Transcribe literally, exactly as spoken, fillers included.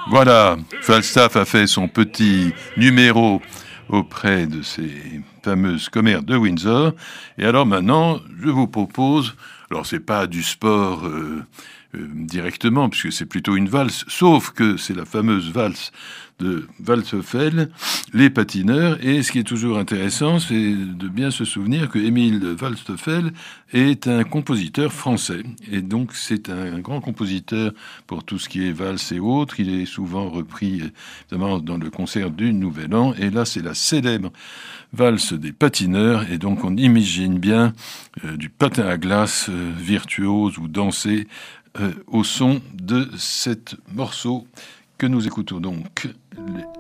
Voilà, Falstaff a fait son petit numéro auprès de ces fameuses commères de Windsor. Et alors maintenant, je vous propose, alors c'est pas du sport euh, euh, directement, puisque c'est plutôt une valse, sauf que c'est la fameuse valse de Waldteufel, les patineurs. Et ce qui est toujours intéressant, c'est de bien se souvenir que Émile Waldteufel est un compositeur français. Et donc c'est un, un grand compositeur pour tout ce qui est valse et autres. Il est souvent repris, évidemment, dans le concert du Nouvel An. Et là, c'est la célèbre valse des patineurs. Et donc on imagine bien euh, du patin à glace euh, virtuose ou danser euh, au son de cet morceau que nous écoutons donc. Les